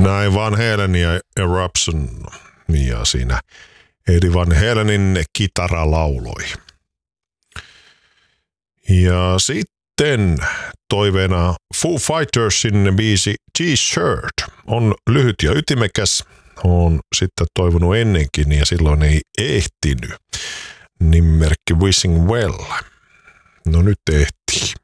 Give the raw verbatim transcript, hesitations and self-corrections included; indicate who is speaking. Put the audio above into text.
Speaker 1: Näin Van Halen ja Eruption ja siinä Eddie Van Halenin kitara lauloi. Ja sitten toiveena Foo Fightersin biisi T-shirt on lyhyt ja ytimekäs. On sitten toivonut ennenkin ja silloin ei ehtinyt. Nimimerkki Wishing Well. No nyt ehtii.